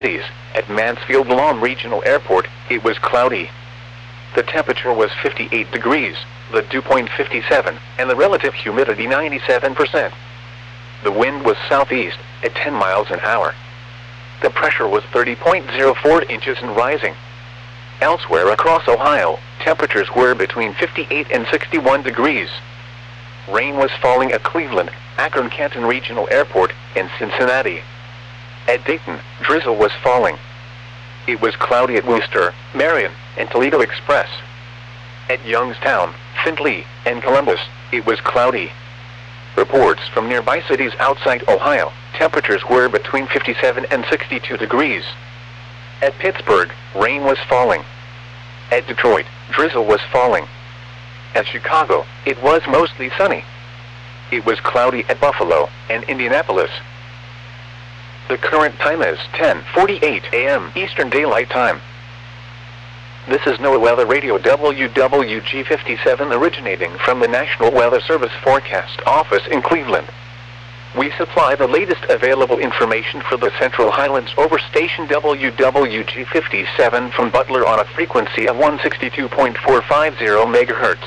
cities. At Mansfield Guam Regional Airport, it was cloudy. The temperature was 58 degrees, the dew point 57, and the relative humidity 97%. The wind was southeast, at 10 miles an hour. The pressure was 30.04 inches and rising. Elsewhere across Ohio, temperatures were between 58 and 61 degrees. Rain was falling at Cleveland, Akron-Canton Regional Airport, and Cincinnati. At Dayton, drizzle was falling. It was cloudy at Wooster, Marion, and Toledo Express. At Youngstown, Findlay, and Columbus, it was cloudy. Reports from nearby cities outside Ohio, temperatures were between 57 and 62 degrees. At Pittsburgh, rain was falling. At Detroit, drizzle was falling. At Chicago, it was mostly sunny. It was cloudy at Buffalo and Indianapolis. The current time is 10:48 a.m. Eastern Daylight Time. This is NOAA Weather Radio WWG57 originating from the National Weather Service Forecast Office in Cleveland. We supply the latest available information for the Central Highlands over station WWG57 from Butler on a frequency of 162.450 MHz.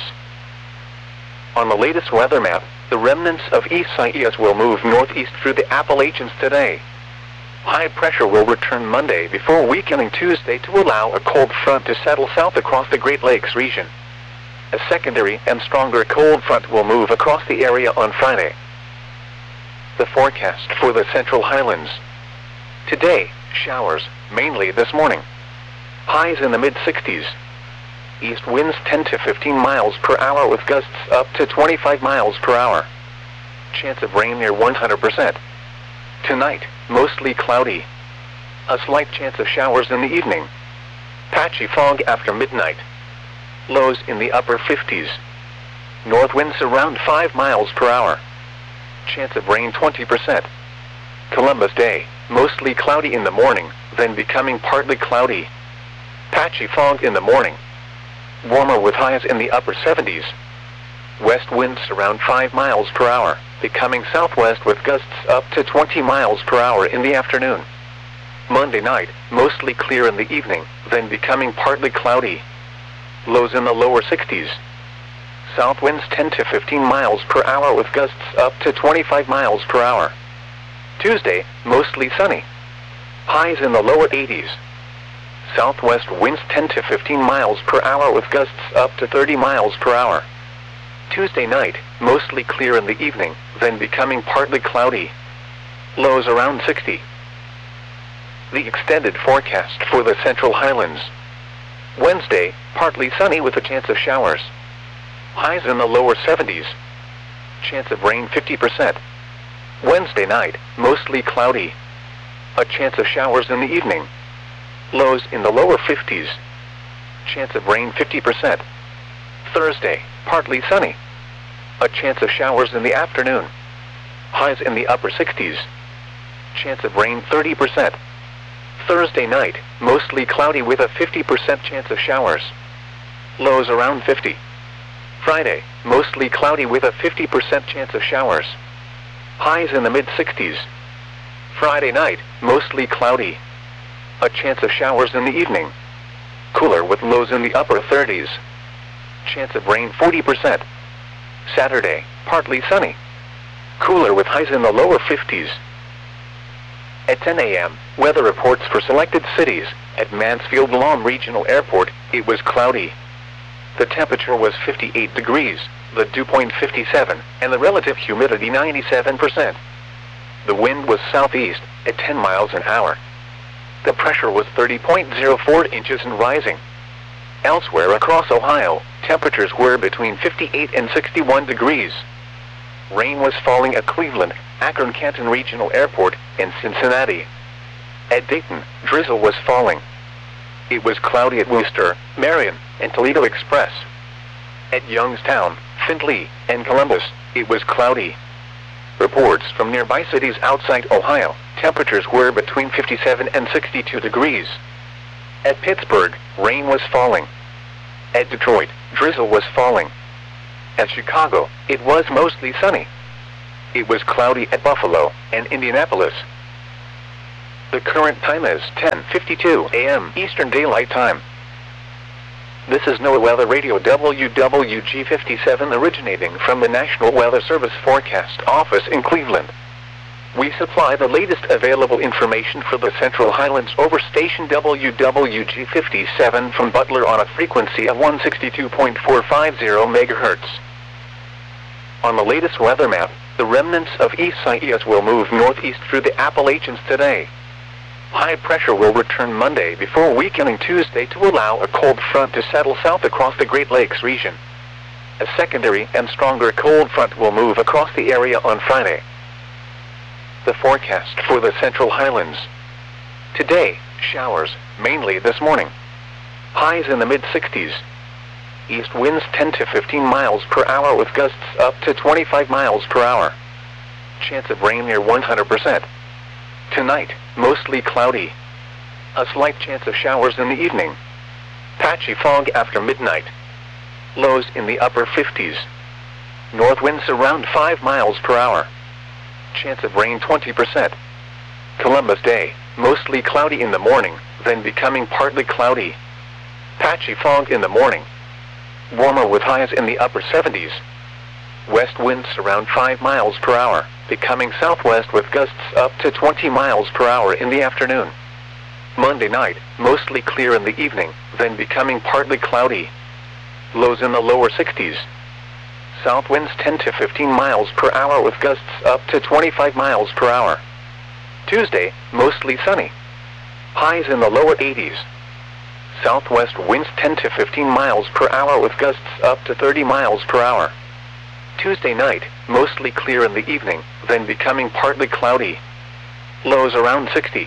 On the latest weather map, the remnants of Isaias will move northeast through the Appalachians today. High pressure will return Monday before weakening Tuesday to allow a cold front to settle south across the Great Lakes region. A secondary and stronger cold front will move across the area on Friday. The forecast for the Central Highlands. Today, showers, mainly this morning. Highs in the mid-60s. East winds 10 to 15 miles per hour with gusts up to 25 miles per hour. Chance of rain near 100%. Tonight, mostly cloudy. A slight chance of showers in the evening. Patchy fog after midnight. Lows in the upper 50s. North winds around 5 miles per hour. Chance of rain 20%. Columbus Day, mostly cloudy in the morning, then becoming partly cloudy. Patchy fog in the morning. Warmer with highs in the upper 70s. West winds around 5 miles per hour, becoming southwest with gusts up to 20 miles per hour in the afternoon. Monday night, mostly clear in the evening, then becoming partly cloudy. Lows in the lower 60s. South winds 10 to 15 miles per hour with gusts up to 25 miles per hour. Tuesday, mostly sunny. Highs in the lower 80s. Southwest winds 10 to 15 miles per hour with gusts up to 30 miles per hour. Tuesday night, mostly clear in the evening, then becoming partly cloudy. Lows around 60. The extended forecast for the Central Highlands. Wednesday, partly sunny with a chance of showers. Highs in the lower 70s. Chance of rain 50%. Wednesday night, mostly cloudy. A chance of showers in the evening. Lows in the lower 50s. Chance of rain 50%. Thursday, partly sunny. A chance of showers in the afternoon. Highs in the upper 60s. Chance of rain 30%. Thursday night, mostly cloudy with a 50% chance of showers. Lows around 50. Friday, mostly cloudy with a 50% chance of showers. Highs in the mid-60s. Friday night, mostly cloudy. A chance of showers in the evening. Cooler with lows in the upper 30s. Chance of rain 40%. Saturday, partly sunny. Cooler with highs in the lower 50s. At 10 a.m., weather reports for selected cities. At Mansfield Guam Regional Airport, it was cloudy. The temperature was 58 degrees, the dew point 57, and the relative humidity 97%. The wind was southeast, at 10 miles an hour. The pressure was 30.04 inches and rising. Elsewhere across Ohio, temperatures were between 58 and 61 degrees. Rain was falling at Cleveland, Akron-Canton Regional Airport, and Cincinnati. At Dayton, drizzle was falling. It was cloudy at Wooster, Marion, and Toledo Express. At Youngstown, Findlay, and Columbus, it was cloudy. Reports from nearby cities outside Ohio, temperatures were between 57 and 62 degrees. At Pittsburgh, rain was falling. At Detroit, drizzle was falling. At Chicago, it was mostly sunny. It was cloudy at Buffalo and Indianapolis. The current time is 10:52 a.m. Eastern Daylight Time. This is NOAA Weather Radio WWG57 originating from the National Weather Service Forecast Office in Cleveland. We supply the latest available information for the Central Highlands over station WWG57 from Butler on a frequency of 162.450 MHz. On the latest weather map, the remnants of Isaias will move northeast through the Appalachians today. High pressure will return Monday before weakening Tuesday to allow a cold front to settle south across the Great Lakes region. A secondary and stronger cold front will move across the area on Friday. The forecast for the Central Highlands. Today, showers, mainly this morning. Highs in the mid-60s. East winds 10 to 15 miles per hour with gusts up to 25 miles per hour. Chance of rain near 100%. Tonight, mostly cloudy. A slight chance of showers in the evening. Patchy fog after midnight. Lows in the upper 50s. North winds around 5 miles per hour. Chance of rain 20%. Columbus Day, mostly cloudy in the morning, then becoming partly cloudy. Patchy fog in the morning. Warmer with highs in the upper 70s. West winds around 5 miles per hour, becoming southwest with gusts up to 20 miles per hour in the afternoon. Monday night, mostly clear in the evening, then becoming partly cloudy. Lows in the lower 60s. South winds 10 to 15 miles per hour with gusts up to 25 miles per hour. Tuesday, mostly sunny. Highs in the lower 80s. Southwest winds 10 to 15 miles per hour with gusts up to 30 miles per hour. Tuesday night, mostly clear in the evening, then becoming partly cloudy. Lows around 60.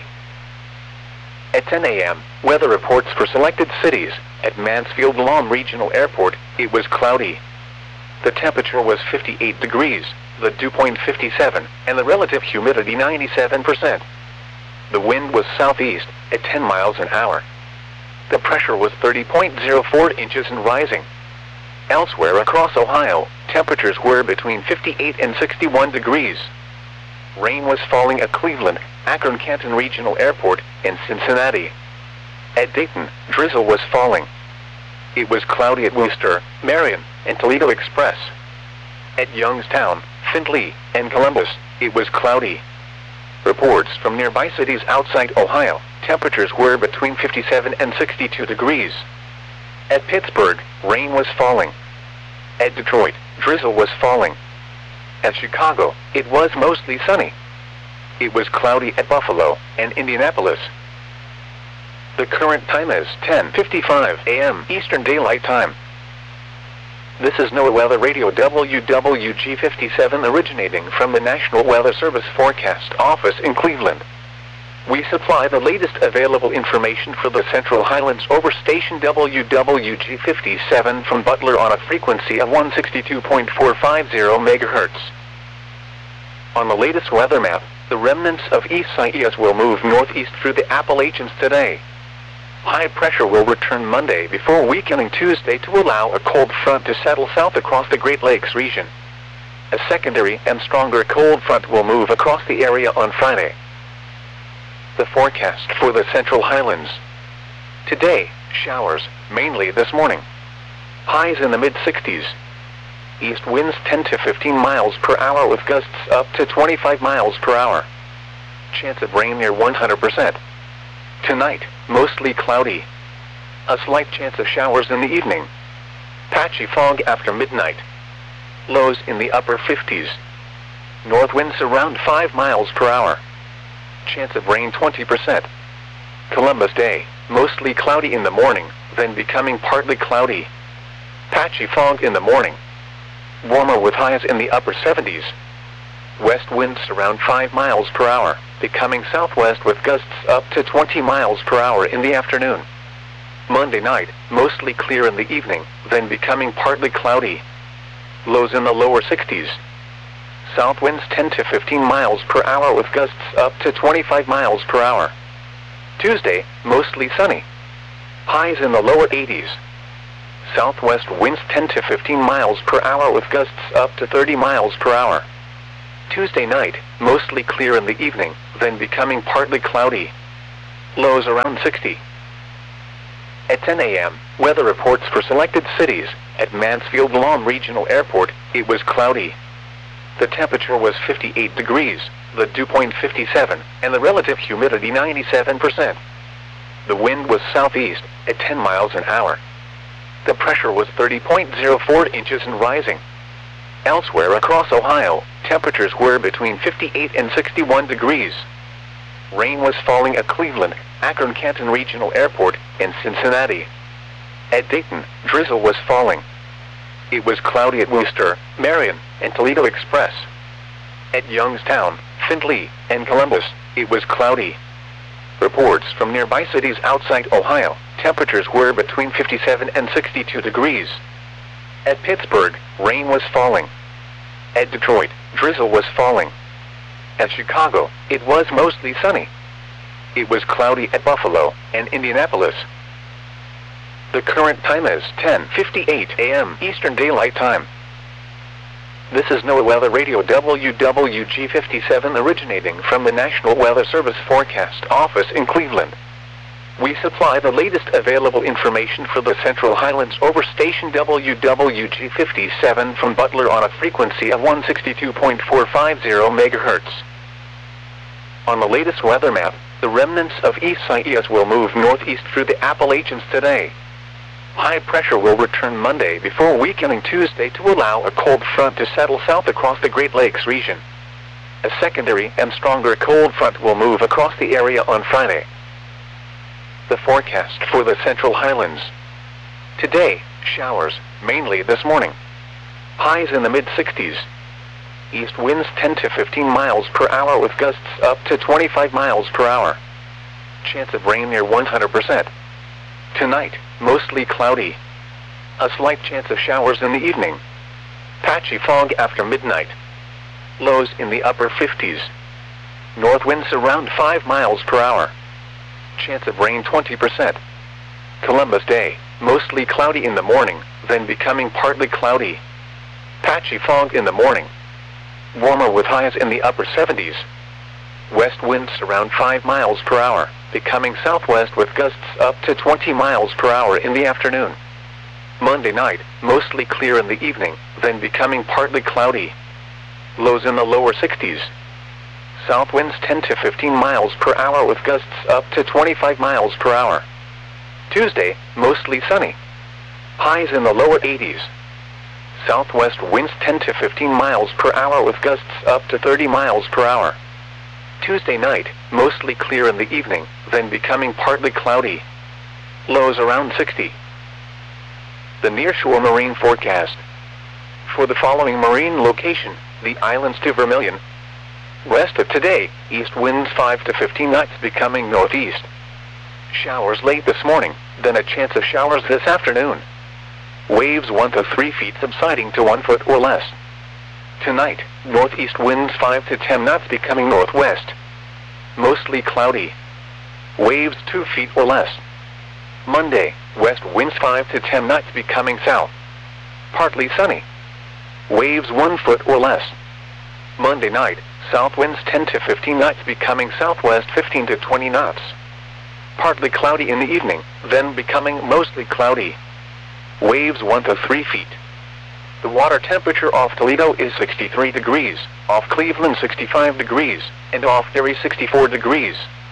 At 10 a.m., weather reports for selected cities. At Mansfield-Lom Regional Airport, it was cloudy. The temperature was 58 degrees, the dew point 57, and the relative humidity 97%. The wind was southeast, at 10 miles an hour. The pressure was 30.04 inches and rising. Elsewhere across Ohio, temperatures were between 58 and 61 degrees. Rain was falling at Cleveland, Akron-Canton Regional Airport, and Cincinnati. At Dayton, drizzle was falling. It was cloudy at Worcester, Marion, and Toledo Express. At Youngstown, Findlay, and Columbus, it was cloudy. Reports from nearby cities outside Ohio, temperatures were between 57 and 62 degrees. At Pittsburgh, rain was falling. At Detroit, drizzle was falling. At Chicago, it was mostly sunny. It was cloudy at Buffalo and Indianapolis. The current time is 10:55 a.m. Eastern Daylight Time. This is NOAA Weather Radio WWG57 originating from the National Weather Service Forecast Office in Cleveland. We supply the latest available information for the Central Highlands over station WWG57 from Butler on a frequency of 162.450 MHz. On the latest weather map, the remnants of Isaias will move northeast through the Appalachians today. High pressure will return Monday before weakening Tuesday to allow a cold front to settle south across the Great Lakes region. A secondary and stronger cold front will move across the area on Friday. The forecast for the Central Highlands. Today, showers, mainly this morning. Highs in the mid-60s. East winds 10 to 15 miles per hour with gusts up to 25 miles per hour. Chance of rain near 100%. Tonight, mostly cloudy. A slight chance of showers in the evening. Patchy fog after midnight. Lows in the upper 50s. North winds around 5 miles per hour. Chance of rain 20%. Columbus Day, mostly cloudy in the morning, then becoming partly cloudy. Patchy fog in the morning. Warmer with highs in the upper 70s. West winds around 5 miles per hour, becoming southwest with gusts up to 20 miles per hour in the afternoon. Monday night, mostly clear in the evening, then becoming partly cloudy. Lows in the lower 60s. South winds 10 to 15 miles per hour with gusts up to 25 miles per hour. Tuesday, mostly sunny. Highs in the lower 80s. Southwest winds 10 to 15 miles per hour with gusts up to 30 miles per hour. Tuesday night, mostly clear in the evening, then becoming partly cloudy. Lows around 60. At 10 a.m., weather reports for selected cities. At Mansfield Lawn Regional Airport, it was cloudy. The temperature was 58 degrees, the dew point 57, and the relative humidity 97%. The wind was southeast, at 10 miles an hour. The pressure was 30.04 inches and rising. Elsewhere across Ohio, temperatures were between 58 and 61 degrees. Rain was falling at Cleveland, Akron-Canton Regional Airport, and Cincinnati. At Dayton, drizzle was falling. It was cloudy at Worcester, Marion, and Toledo Express. At Youngstown, Findlay, and Columbus, it was cloudy. Reports from nearby cities outside Ohio, temperatures were between 57 and 62 degrees. At Pittsburgh, rain was falling. At Detroit, drizzle was falling. At Chicago, it was mostly sunny. It was cloudy at Buffalo and Indianapolis. The current time is 10:58 a.m. Eastern Daylight Time. This is NOAA Weather Radio WWG57 originating from the National Weather Service Forecast Office in Cleveland. We supply the latest available information for the Central Highlands over station WWG57 from Butler on a frequency of 162.450 MHz. On the latest weather map, the remnants of Isaias will move northeast through the Appalachians today. High pressure will return Monday before weakening Tuesday to allow a cold front to settle south across the Great Lakes region. A secondary and stronger cold front will move across the area on Friday. The forecast for the Central Highlands. Today, showers, mainly this morning. Highs in the mid-60s. East winds 10 to 15 miles per hour with gusts up to 25 miles per hour. Chance of rain near 100%. Tonight, mostly cloudy. A slight chance of showers in the evening. Patchy fog after midnight. Lows in the upper 50s. North winds around 5 miles per hour. Chance of rain 20%. Columbus Day, mostly cloudy in the morning, then becoming partly cloudy. Patchy fog in the morning. Warmer with highs in the upper 70s. West winds around 5 miles per hour, becoming southwest with gusts up to 20 miles per hour in the afternoon. Monday night, mostly clear in the evening, then becoming partly cloudy. Lows in the lower 60s. South winds 10 to 15 miles per hour with gusts up to 25 miles per hour. Tuesday, mostly sunny. Highs in the lower 80s. Southwest winds 10 to 15 miles per hour with gusts up to 30 miles per hour. Tuesday night, mostly clear in the evening, then becoming partly cloudy. Lows around 60. The nearshore marine forecast. For the following marine location, the islands to Vermilion. West of today, east winds 5 to 15 knots becoming northeast. Showers late this morning, then a chance of showers this afternoon. Waves 1 to 3 feet subsiding to 1 foot or less. Tonight, northeast winds 5 to 10 knots becoming northwest. Mostly cloudy. Waves 2 feet or less. Monday, west winds 5 to 10 knots becoming south. Partly sunny. Waves 1 foot or less. Monday night, south winds 10 to 15 knots becoming southwest 15 to 20 knots. Partly cloudy in the evening, then becoming mostly cloudy. Waves 1 to 3 feet. The water temperature off Toledo is 63 degrees, off Cleveland 65 degrees, and off Erie 64 degrees.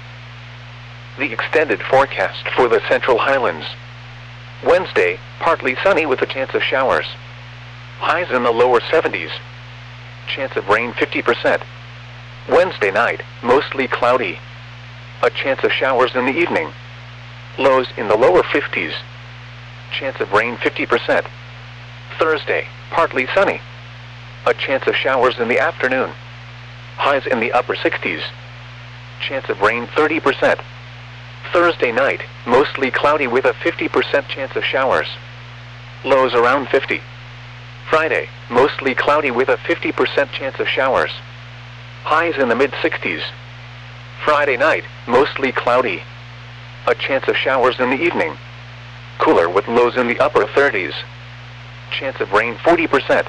The extended forecast for the Central Highlands. Wednesday, partly sunny with a chance of showers. Highs in the lower 70s. Chance of rain 50%. Wednesday night, mostly cloudy. A chance of showers in the evening. Lows in the lower 50s. Chance of rain 50%. Thursday, partly sunny. A chance of showers in the afternoon. Highs in the upper 60s. Chance of rain 30%. Thursday night, mostly cloudy with a 50% chance of showers. Lows around 50. Friday, mostly cloudy with a 50% chance of showers. Highs in the mid-60s. Friday night, mostly cloudy. A chance of showers in the evening. Cooler with lows in the upper 30s. Chance of rain 40%.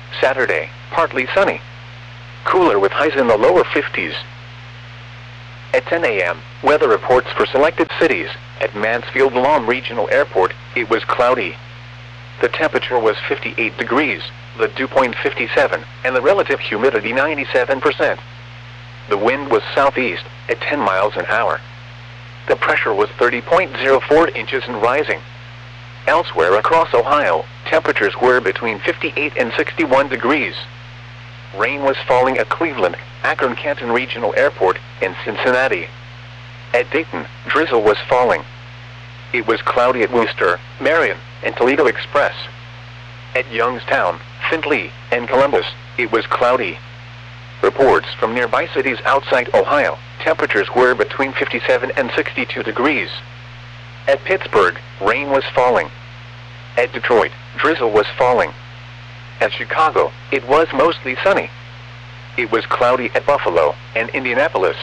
Saturday, partly sunny. Cooler with highs in the lower 50s. At 10 a.m., weather reports for selected cities. At Mansfield-Lom Regional Airport, it was cloudy. The temperature was 58 degrees, the dew point 57, and the relative humidity 97%. The wind was southeast, at 10 miles an hour. The pressure was 30.04 inches and rising. Elsewhere across Ohio, temperatures were between 58 and 61 degrees. Rain was falling at Cleveland, Akron-Canton Regional Airport, and Cincinnati. At Dayton, drizzle was falling. It was cloudy at Wooster, Marion, and Toledo Express. At Youngstown, Findlay, and Columbus, it was cloudy. Reports from nearby cities outside Ohio, temperatures were between 57 and 62 degrees. At Pittsburgh, rain was falling. At Detroit, drizzle was falling. At Chicago, it was mostly sunny. It was cloudy at Buffalo and Indianapolis.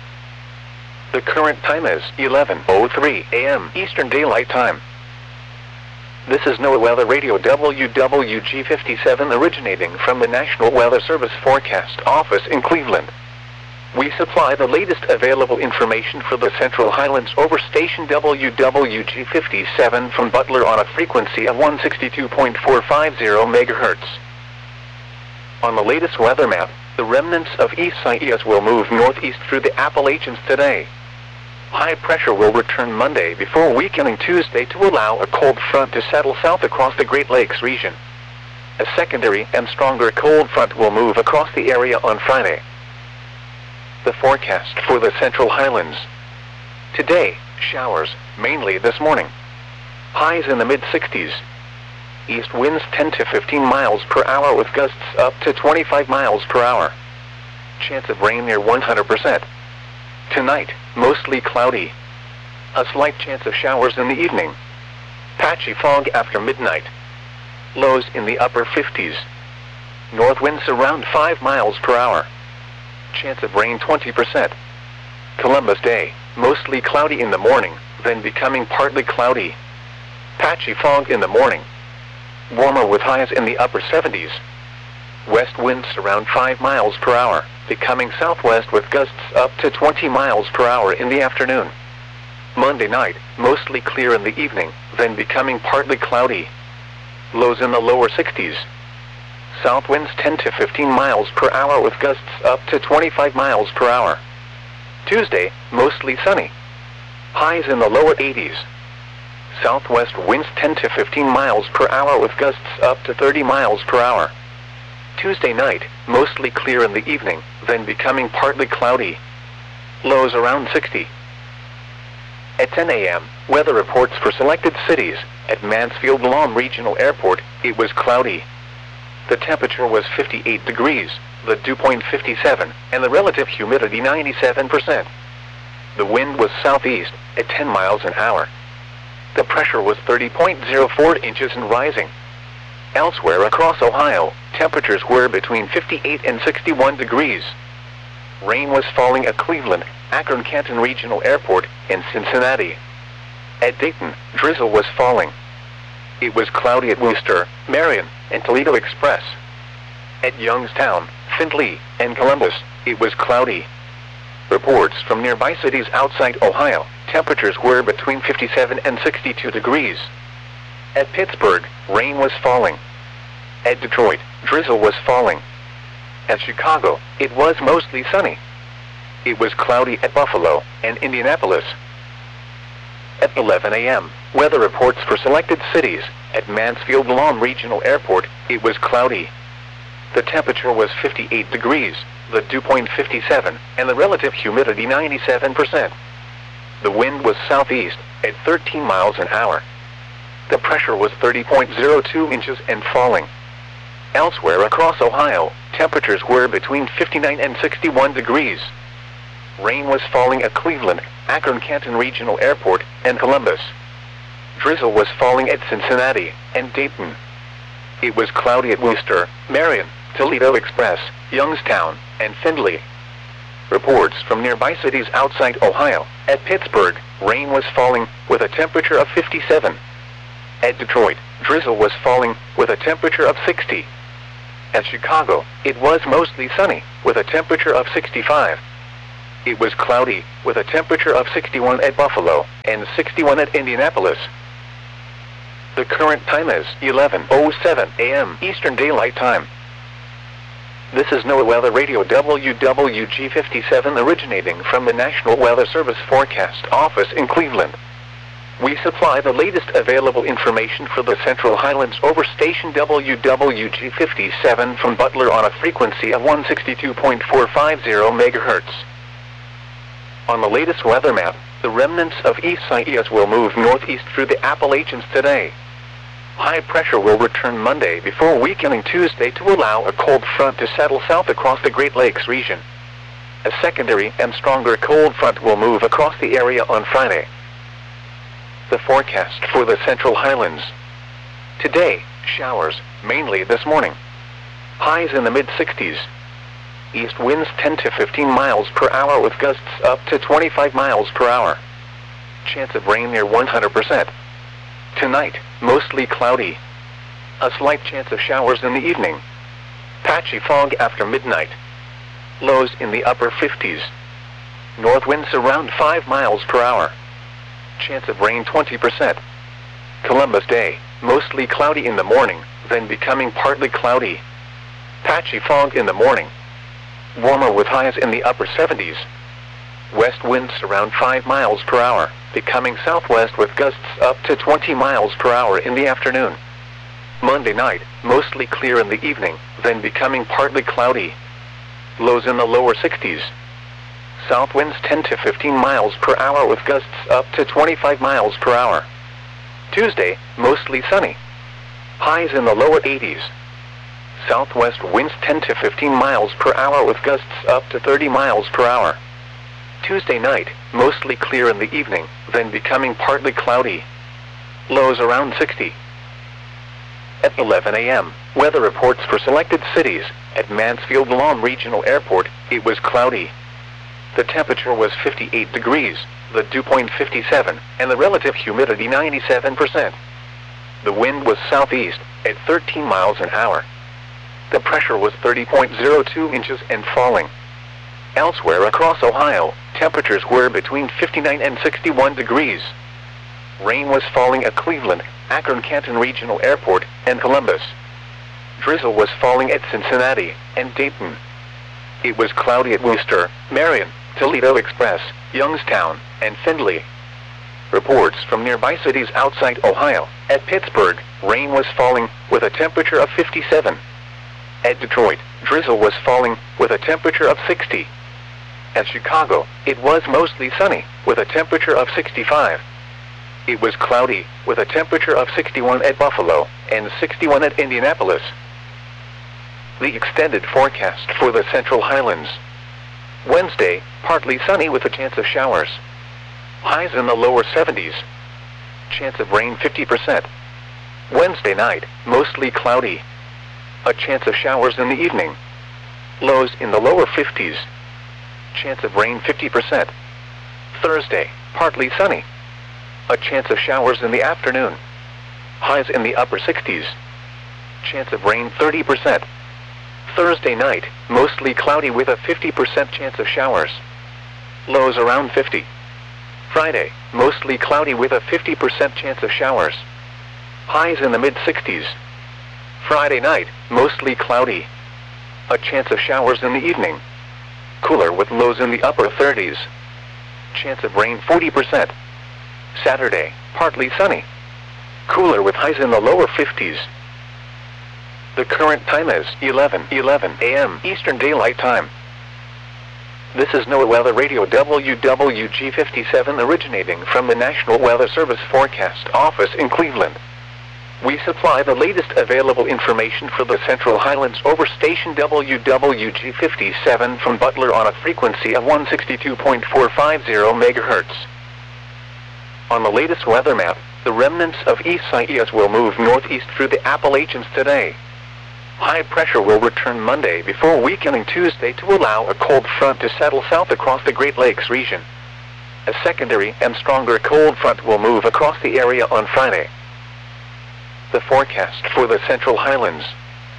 The current time is 11:03 a.m. Eastern Daylight Time. This is NOAA Weather Radio WWG57 originating from the National Weather Service Forecast Office in Cleveland. We supply the latest available information for the Central Highlands over station WWG57 from Butler on a frequency of 162.450 MHz. On the latest weather map, the remnants of Isaias will move northeast through the Appalachians today. High pressure will return Monday before weakening Tuesday to allow a cold front to settle south across the Great Lakes region. A secondary and stronger cold front will move across the area on Friday. The forecast for the Central Highlands. Today, showers, mainly this morning. Highs in the mid-60s. East winds 10 to 15 miles per hour with gusts up to 25 miles per hour. Chance of rain near 100%. Tonight, mostly cloudy. A slight chance of showers in the evening. Patchy fog after midnight. Lows in the upper 50s. North winds around 5 miles per hour. Chance of rain 20%. Columbus Day, mostly cloudy in the morning, then becoming partly cloudy. Patchy fog in the morning. Warmer with highs in the upper 70s. West winds around 5 miles per hour, becoming southwest with gusts up to 20 miles per hour in the afternoon. Monday night, mostly clear in the evening, then becoming partly cloudy. Lows in the lower 60s. South winds 10 to 15 miles per hour with gusts up to 25 miles per hour. Tuesday, mostly sunny. Highs in the lower 80s. Southwest winds 10 to 15 miles per hour with gusts up to 30 miles per hour. Tuesday night, mostly clear in the evening, then becoming partly cloudy. Lows around 60. At 10 a.m., weather reports for selected cities. At Mansfield-Lom Regional Airport, it was cloudy. The temperature was 58 degrees, the dew point 57, and the relative humidity 97%. The wind was southeast, at 10 miles an hour. The pressure was 30.04 inches and rising. Elsewhere across Ohio, temperatures were between 58 and 61 degrees. Rain was falling at Cleveland, Akron-Canton Regional Airport, and Cincinnati. At Dayton, drizzle was falling. It was cloudy at Wooster, Marion, and Toledo Express. At Youngstown, Findlay, and Columbus, it was cloudy. Reports from nearby cities outside Ohio, temperatures were between 57 and 62 degrees. At Pittsburgh, rain was falling. At Detroit, drizzle was falling. At Chicago, it was mostly sunny. It was cloudy at Buffalo and Indianapolis. At 11 a.m., weather reports for selected cities. At Mansfield-Lom Regional Airport, it was cloudy. The temperature was 58 degrees, the dew point 57, and the relative humidity 97%. The wind was southeast, at 13 miles an hour. The pressure was 30.02 inches and falling. Elsewhere across Ohio, temperatures were between 59 and 61 degrees. Rain was falling at Cleveland, Akron-Canton Regional Airport, and Columbus. Drizzle was falling at Cincinnati and Dayton. It was cloudy at Wooster, Marion, Toledo Express, Youngstown, and Findlay. Reports from nearby cities outside Ohio. At Pittsburgh, rain was falling with a temperature of 57. At Detroit, drizzle was falling with a temperature of 60. At Chicago, it was mostly sunny with a temperature of 65. it was cloudy, with a temperature of 61 at Buffalo and 61 at Indianapolis. The current time is 11:07 a.m. Eastern Daylight Time. This is NOAA Weather Radio WWG57 originating from the National Weather Service Forecast Office in Cleveland. We supply the latest available information for the Central Highlands over station WWG57 from Butler on a frequency of 162.450 MHz. On the latest weather map, the remnants of Isaias will move northeast through the Appalachians today. High pressure will return Monday before weakening Tuesday to allow a cold front to settle south across the Great Lakes region. A secondary and stronger cold front will move across the area on Friday. The forecast for the Central Highlands. Today, showers, mainly this morning. Highs in the mid-60s. East winds 10 to 15 miles per hour with gusts up to 25 miles per hour. Chance of rain near 100%. Tonight, mostly cloudy. A slight chance of showers in the evening. Patchy fog after midnight. Lows in the upper 50s. North winds around 5 miles per hour. Chance of rain 20%. Columbus Day, mostly cloudy in the morning, then becoming partly cloudy. Patchy fog in the morning. Warmer with highs in the upper 70s. West winds around 5 miles per hour, becoming southwest with gusts up to 20 miles per hour in the afternoon. Monday night, mostly clear in the evening, then becoming partly cloudy. Lows in the lower 60s. South winds 10 to 15 miles per hour with gusts up to 25 miles per hour. Tuesday, mostly sunny. Highs in the lower 80s. Southwest winds 10 to 15 miles per hour with gusts up to 30 miles per hour. Tuesday night, mostly clear in the evening, then becoming partly cloudy. Lows around 60. At 11 a.m., weather reports for selected cities. At Mansfield Lawn Regional Airport, it was cloudy. The temperature was 58 degrees, the dew point 57, and the relative humidity 97%. The wind was southeast, at 13 miles an hour. The pressure was 30.02 inches and falling. Elsewhere across Ohio, temperatures were between 59 and 61 degrees. Rain was falling at Cleveland, Akron-Canton Regional Airport, and Columbus. Drizzle was falling at Cincinnati and Dayton. It was cloudy at Worcester, Marion, Toledo Express, Youngstown, and Findlay. Reports from nearby cities outside Ohio. At Pittsburgh, rain was falling, with a temperature of 57. At Detroit, drizzle was falling, with a temperature of 60. At Chicago, it was mostly sunny, with a temperature of 65. It was cloudy, with a temperature of 61 at Buffalo, and 61 at Indianapolis. The extended forecast for the Central Highlands. Wednesday, partly sunny with a chance of showers. Highs in the lower 70s. Chance of rain 50%. Wednesday night, mostly cloudy. A chance of showers in the evening. Lows in the lower 50s. Chance of rain 50%. Thursday, partly sunny. A chance of showers in the afternoon. Highs in the upper 60s. Chance of rain 30%. Thursday night, mostly cloudy with a 50% chance of showers. Lows around 50. Friday, mostly cloudy with a 50% chance of showers. Highs in the mid-60s. Friday night, mostly cloudy. A chance of showers in the evening. Cooler with lows in the upper 30s. Chance of rain 40%. Saturday, partly sunny. Cooler with highs in the lower 50s. The current time is 11:11 a.m. Eastern Daylight Time. This is NOAA Weather Radio WWG57 originating from the National Weather Service Forecast Office in Cleveland. We supply the latest available information for the Central Highlands over station WWG57 from Butler on a frequency of 162.450 MHz. On the latest weather map, the remnants of Isaias will move northeast through the Appalachians today. High pressure will return Monday before weakening Tuesday to allow a cold front to settle south across the Great Lakes region. A secondary and stronger cold front will move across the area on Friday. The forecast for the Central Highlands.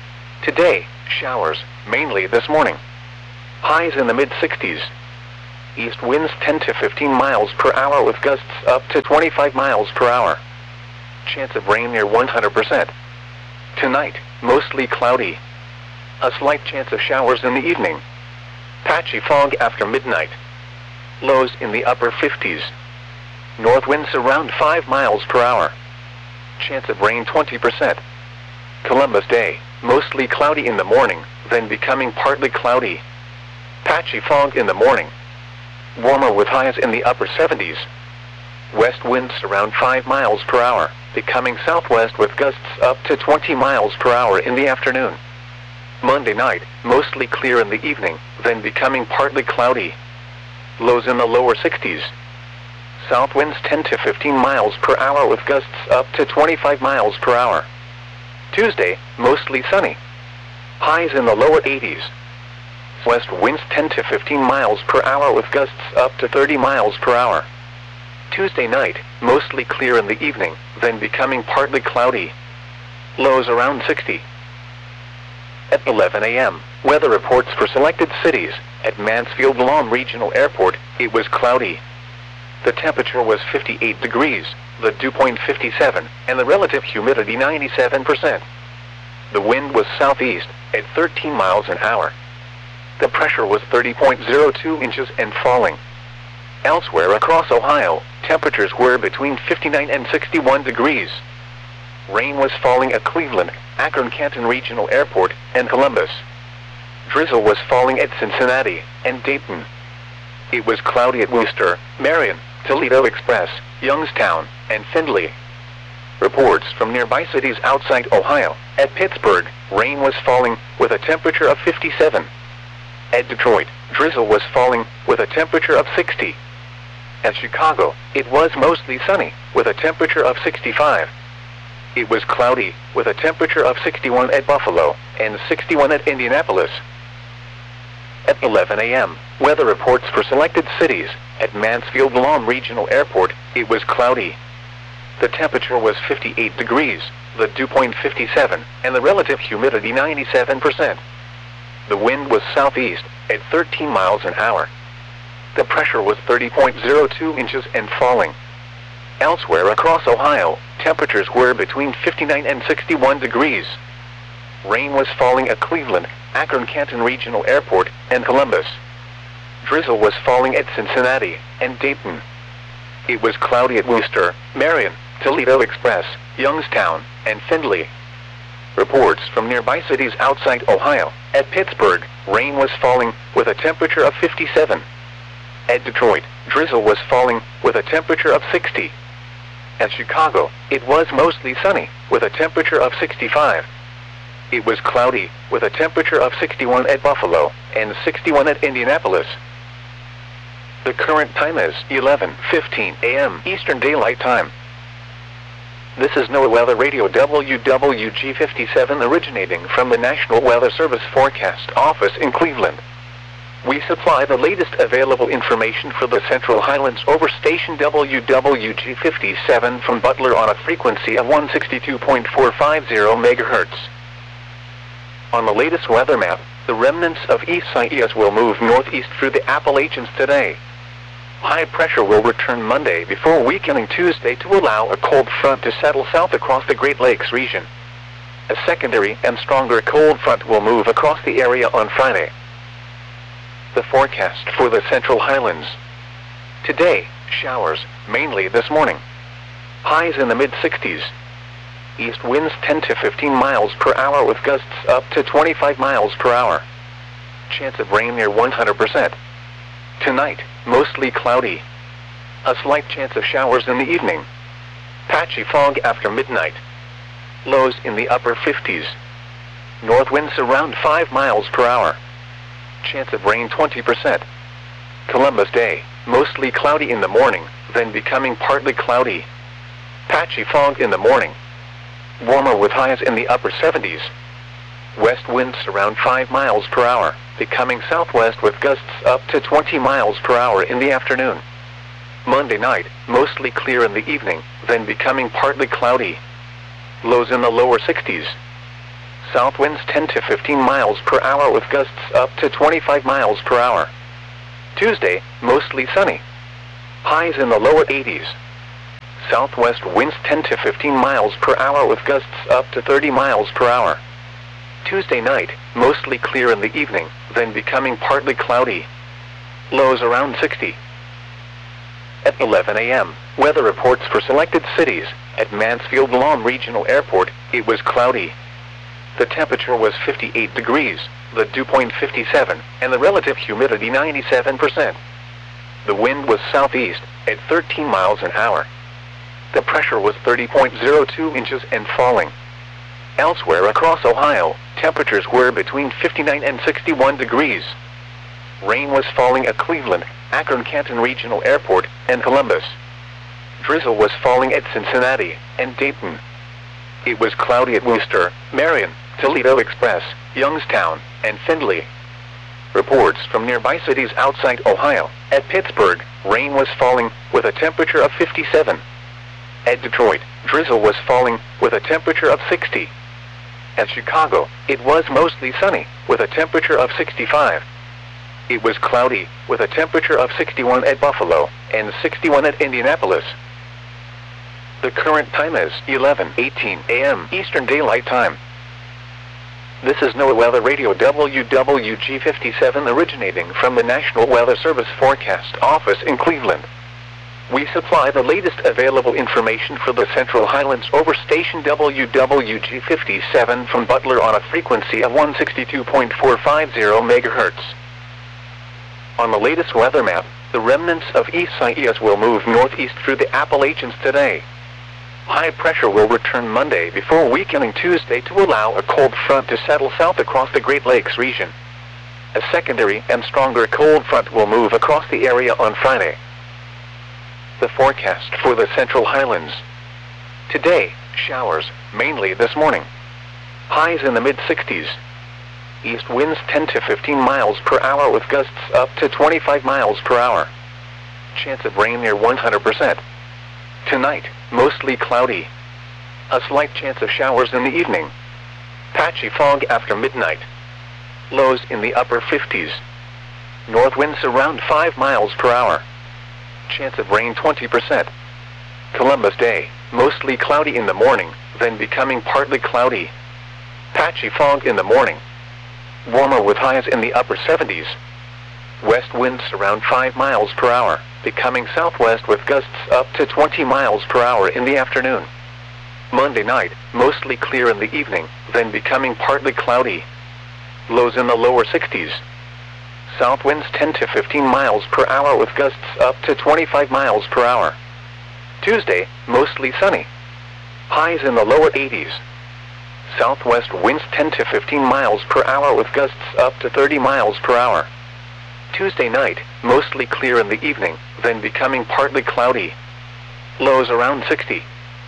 Today, showers, mainly this morning. Highs in the mid-60s. East winds 10 to 15 miles per hour with gusts up to 25 miles per hour. Chance of rain near 100%. Tonight, mostly cloudy. A slight chance of showers in the evening. Patchy fog after midnight. Lows in the upper 50s. North winds around 5 miles per hour. Chance of rain 20%. Columbus Day, mostly cloudy in the morning, then becoming partly cloudy. Patchy fog in the morning. Warmer with highs in the upper 70s. West winds around 5 miles per hour, becoming southwest with gusts up to 20 miles per hour in the afternoon. Monday night, mostly clear in the evening, then becoming partly cloudy. Lows in the lower 60s. South winds 10 to 15 miles per hour with gusts up to 25 miles per hour. Tuesday, mostly sunny. Highs in the lower 80s. West winds 10 to 15 miles per hour with gusts up to 30 miles per hour. Tuesday night, mostly clear in the evening, then becoming partly cloudy. Lows around 60. At 11 a.m., weather reports for selected cities. At Mansfield-Lom Regional Airport, it was cloudy. The temperature was 58 degrees, the dew point 57, and the relative humidity 97%. The wind was southeast, at 13 miles an hour. The pressure was 30.02 inches and falling. Elsewhere across Ohio, temperatures were between 59 and 61 degrees. Rain was falling at Cleveland, Akron-Canton Regional Airport, and Columbus. Drizzle was falling at Cincinnati and Dayton. It was cloudy at Worcester, Marion, Toledo Express, Youngstown, and Findlay. Reports from nearby cities outside Ohio. At Pittsburgh, rain was falling with a temperature of 57. At Detroit, drizzle was falling with a temperature of 60. At Chicago, it was mostly sunny with a temperature of 65. It was cloudy with a temperature of 61 at Buffalo and 61 at Indianapolis. At 11 a.m., weather reports for selected cities. At Mansfield-Lom Regional Airport, it was cloudy. The temperature was 58 degrees, the dew point 57, and the relative humidity 97%. The wind was southeast, at 13 miles an hour. The pressure was 30.02 inches and falling. Elsewhere across Ohio, temperatures were between 59 and 61 degrees. Rain was falling at Cleveland, Akron-Canton Regional Airport, and Columbus. Drizzle was falling at Cincinnati and Dayton. It was cloudy at Worcester, Marion, Toledo Express, Youngstown, and Findlay. Reports from nearby cities outside Ohio. At Pittsburgh, rain was falling with a temperature of 57. At Detroit, drizzle was falling with a temperature of 60. At Chicago, it was mostly sunny with a temperature of 65. It was cloudy with a temperature of 61 at Buffalo and 61 at Indianapolis. The current time is 11:15 a.m. Eastern Daylight Time. This is NOAA Weather Radio WWG57 originating from the National Weather Service Forecast Office in Cleveland. We supply the latest available information for the Central Highlands over station WWG57 from Butler on a frequency of 162.450 MHz. On the latest weather map, the remnants of Isaias will move northeast through the Appalachians today. High pressure will return Monday before weakening Tuesday to allow a cold front to settle south across the Great Lakes region. A secondary and stronger cold front will move across the area on Friday. The forecast for the Central Highlands. Today, showers, mainly this morning. Highs in the mid-60s. East winds 10 to 15 miles per hour with gusts up to 25 miles per hour. Chance of rain near 100%. Tonight, mostly cloudy. A slight chance of showers in the evening. Patchy fog after midnight. Lows in the upper 50s. North winds around 5 miles per hour. Chance of rain 20%. Columbus Day, mostly cloudy in the morning, then becoming partly cloudy. Patchy fog in the morning. Warmer with highs in the upper 70s. West winds around 5 miles per hour, becoming southwest with gusts up to 20 miles per hour in the afternoon. Monday night, mostly clear in the evening, then becoming partly cloudy. Lows in the lower 60s. South winds 10 to 15 miles per hour with gusts up to 25 miles per hour. Tuesday, mostly sunny. Highs in the lower 80s. Southwest winds 10 to 15 miles per hour with gusts up to 30 miles per hour. Tuesday night, mostly clear in the evening, then becoming partly cloudy. Lows around 60. At 11 a.m., weather reports for selected cities. At Mansfield Lawn Regional Airport, it was cloudy. The temperature was 58 degrees, the dew point 57, and the relative humidity 97%. The wind was southeast, at 13 miles an hour. The pressure was 30.02 inches and falling. Elsewhere across Ohio, temperatures were between 59 and 61 degrees. Rain was falling at Cleveland, Akron-Canton Regional Airport, and Columbus. Drizzle was falling at Cincinnati and Dayton. It was cloudy at Worcester, Marion, Toledo Express, Youngstown, and Findlay. Reports from nearby cities outside Ohio. At Pittsburgh, rain was falling with a temperature of 57. At Detroit, drizzle was falling with a temperature of 60. At Chicago, it was mostly sunny with a temperature of 65. It was cloudy with a temperature of 61 at Buffalo and 61 at Indianapolis. The current time is 11:18 a.m. Eastern Daylight Time. This is NOAA Weather Radio WWG57 originating from the National Weather Service Forecast Office in Cleveland. We supply the latest available information for the Central Highlands over station WWG57 from Butler on a frequency of 162.450 MHz. On the latest weather map, the remnants of Isaias will move northeast through the Appalachians today. High pressure will return Monday before weakening Tuesday to allow a cold front to settle south across the Great Lakes region. A secondary and stronger cold front will move across the area on Friday. The forecast for the Central Highlands. Today, showers, mainly this morning. Highs in the mid-60s. East winds 10 to 15 miles per hour with gusts up to 25 miles per hour. Chance of rain near 100%. Tonight, mostly cloudy. A slight chance of showers in the evening. Patchy fog after midnight. Lows in the upper 50s. North winds around 5 miles per hour. Chance of rain 20%. Columbus Day, mostly cloudy in the morning, then becoming partly cloudy. Patchy fog in the morning. Warmer with highs in the upper 70s. West winds around 5 miles per hour, becoming southwest with gusts up to 20 miles per hour in the afternoon. Monday night, mostly clear in the evening, then becoming partly cloudy. Lows in the lower 60s. South winds 10 to 15 miles per hour with gusts up to 25 miles per hour. Tuesday, mostly sunny. Highs in the lower 80s. Southwest winds 10 to 15 miles per hour with gusts up to 30 miles per hour. Tuesday night, mostly clear in the evening, then becoming partly cloudy. Lows around 60.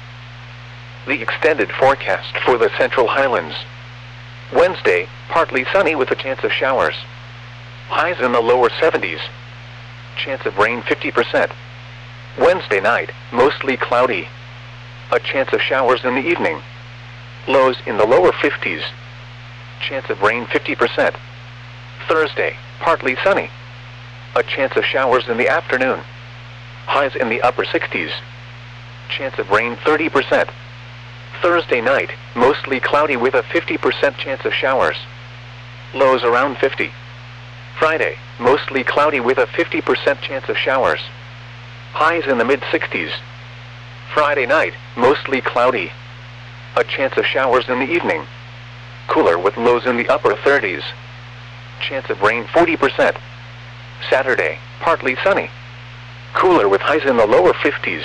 The extended forecast for the Central Highlands. Wednesday, partly sunny with a chance of showers. Highs in the lower 70s. Chance of rain 50%. Wednesday night, mostly cloudy. A chance of showers in the evening. Lows in the lower 50s. Chance of rain 50%. Thursday, partly sunny. A chance of showers in the afternoon. Highs in the upper 60s. Chance of rain 30%. Thursday night, mostly cloudy with a 50% chance of showers. Lows around 50. Friday, mostly cloudy with a 50% chance of showers. Highs in the mid-60s. Friday night, mostly cloudy. A chance of showers in the evening. Cooler with lows in the upper 30s. Chance of rain 40%. Saturday, partly sunny. Cooler with highs in the lower 50s.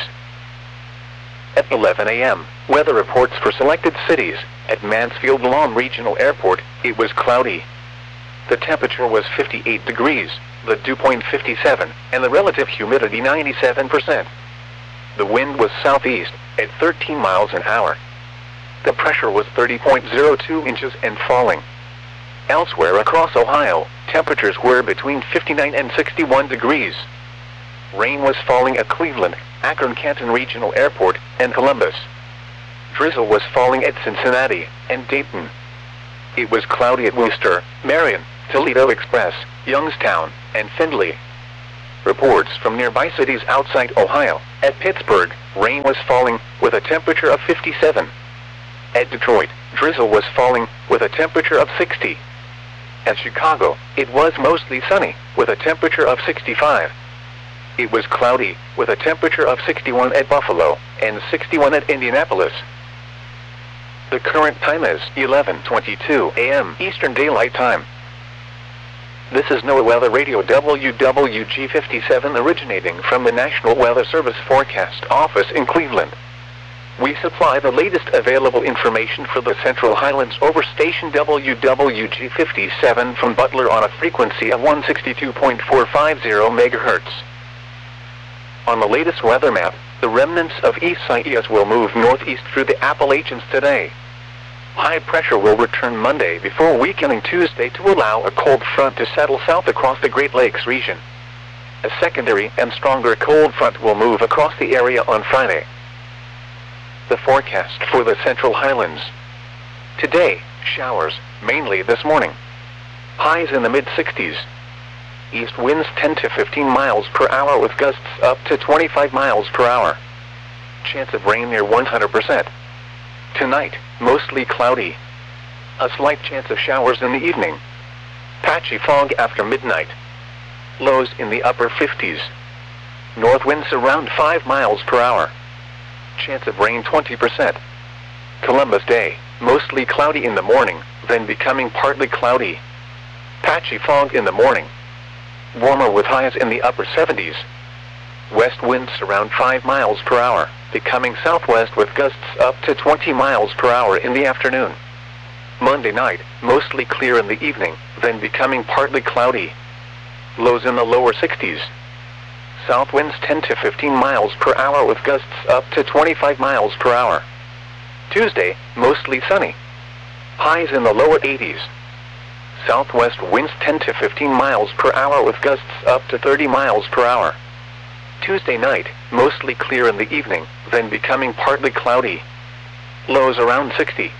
At 11 a.m., weather reports for selected cities. At Mansfield Lawn Regional Airport, it was cloudy. The temperature was 58 degrees, the dew point 57, and the relative humidity 97%. The wind was southeast, at 13 miles an hour. The pressure was 30.02 inches and falling. Elsewhere across Ohio, temperatures were between 59 and 61 degrees. Rain was falling at Cleveland, Akron-Canton Regional Airport, and Columbus. Drizzle was falling at Cincinnati and Dayton. It was cloudy at Worcester, Marion, Toledo Express, Youngstown, and Findlay. Reports from nearby cities outside Ohio. At Pittsburgh, rain was falling with a temperature of 57. At Detroit, drizzle was falling with a temperature of 60. At Chicago, it was mostly sunny with a temperature of 65. It was cloudy with a temperature of 61 at Buffalo and 61 at Indianapolis. The current time is 11:22 a.m. Eastern Daylight Time. This is NOAA Weather Radio WWG57 originating from the National Weather Service Forecast Office in Cleveland. We supply the latest available information for the Central Highlands over station WWG57 from Butler on a frequency of 162.450 MHz. On the latest weather map, the remnants of Isaias will move northeast through the Appalachians today. High pressure will return Monday before weakening Tuesday to allow a cold front to settle south across the Great Lakes region. A secondary and stronger cold front will move across the area on Friday. The forecast for the Central Highlands. Today, showers, mainly this morning. Highs in the mid-60s. East winds 10 to 15 miles per hour with gusts up to 25 miles per hour. Chance of rain near 100%. Tonight, mostly cloudy. A slight chance of showers in the evening. Patchy fog after midnight. Lows in the upper 50s. North winds around 5 miles per hour. Chance of rain 20%. Columbus Day, mostly cloudy in the morning, then becoming partly cloudy. Patchy fog in the morning. Warmer with highs in the upper 70s. West winds around 5 miles per hour, becoming southwest with gusts up to 20 miles per hour in the afternoon. Monday night, mostly clear in the evening, then becoming partly cloudy. Lows in the lower 60s. South winds 10 to 15 miles per hour with gusts up to 25 miles per hour. Tuesday, mostly sunny. Highs in the lower 80s. Southwest winds 10 to 15 miles per hour with gusts up to 30 miles per hour. Tuesday night, mostly clear in the evening, then becoming partly cloudy. Lows around 60.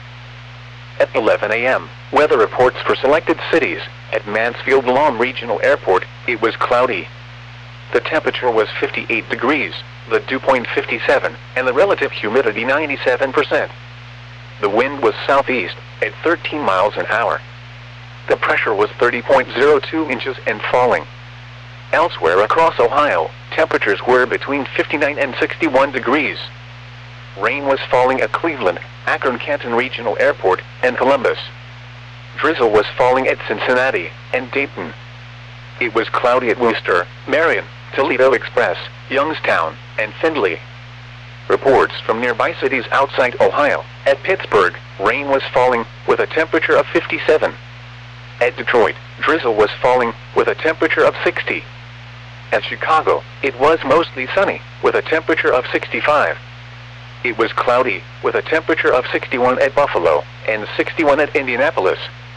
At 11 a.m., weather reports for selected cities. At Mansfield Lahm Regional Airport, it was cloudy. The temperature was 58 degrees, the dew point 57, and the relative humidity 97%. The wind was southeast, at 13 miles an hour. The pressure was 30.02 inches and falling. Elsewhere across Ohio, temperatures were between 59 and 61 degrees. Rain was falling at Cleveland, Akron-Canton Regional Airport, and Columbus. Drizzle was falling at Cincinnati and Dayton. It was cloudy at Worcester, Marion, Toledo Express, Youngstown, and Findlay. Reports from nearby cities outside Ohio. At Pittsburgh, rain was falling with a temperature of 57. At Detroit, drizzle was falling with a temperature of 60. At Chicago, it was mostly sunny with a temperature of 65. It was cloudy with a temperature of 61 at Buffalo and 61 at Indianapolis.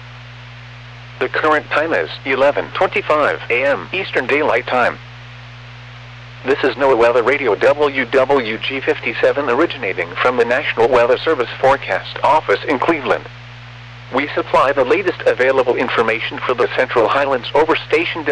The current time is 11:25 a.m. Eastern Daylight Time. This is NOAA Weather Radio WWG57 originating from the National Weather Service Forecast Office in Cleveland. We supply the latest available information for the Central Highlands over station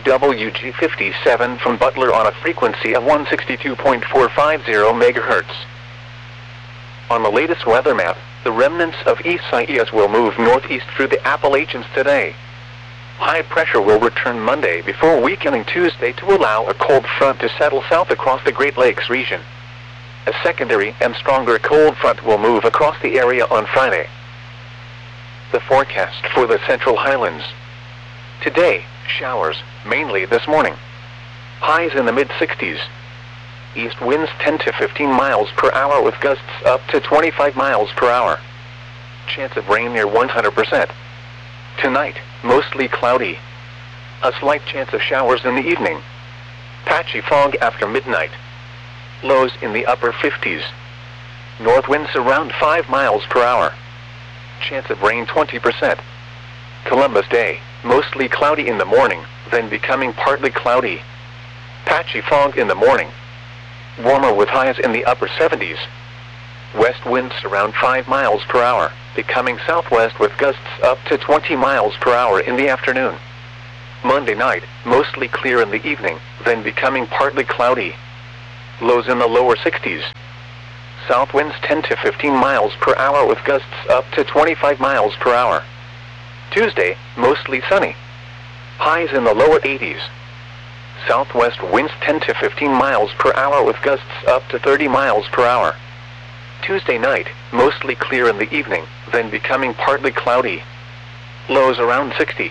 WWG57 from Butler on a frequency of 162.450 MHz. On the latest weather map, the remnants of Isaias will move northeast through the Appalachians today. High pressure will return Monday before weakening Tuesday to allow a cold front to settle south across the Great Lakes region. A secondary and stronger cold front will move across the area on Friday. The forecast for the Central Highlands. Today, showers, mainly this morning. Highs in the mid-60s. East winds 10 to 15 miles per hour with gusts up to 25 miles per hour. Chance of rain near 100%. Tonight, mostly cloudy. A slight chance of showers in the evening. Patchy fog after midnight. Lows in the upper 50s. North winds around 5 miles per hour. Chance of rain 20%. Columbus Day, mostly cloudy in the morning, then becoming partly cloudy. Patchy fog in the morning. Warmer with highs in the upper 70s. West winds around 5 miles per hour, becoming southwest with gusts up to 20 miles per hour in the afternoon. Monday night, mostly clear in the evening, then becoming partly cloudy. Lows in the lower 60s. South winds 10 to 15 miles per hour with gusts up to 25 miles per hour. Tuesday, mostly sunny. Highs in the lower 80s. Southwest winds 10 to 15 miles per hour with gusts up to 30 miles per hour. Tuesday night, mostly clear in the evening, then becoming partly cloudy. Lows around 60.